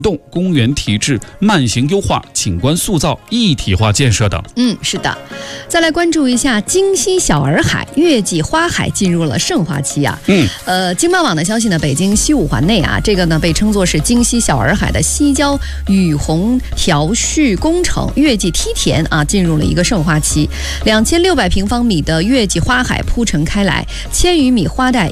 动公园体制慢行优化、景观塑造一体化建设等。 是的。再来关注一下京西小洱海，月季花海进入了盛花期啊。经贸网的消息呢，北京西五环内啊，这个呢被称作是京西小洱海的西郊雨虹调蓄工程月季梯田啊，进入了一个盛花期。2600平方米的月季花海铺陈开来，1000余米花带